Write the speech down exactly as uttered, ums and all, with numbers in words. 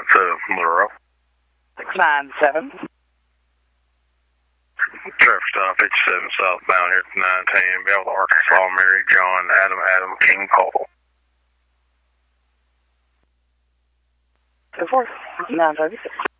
to Little Rock. six nine seven. Traffic stop fifty-seven southbound here to nine ten, Belleville, Arkansas, Mary, John, Adam, Adam, King, Paul. two four nine thirty-six.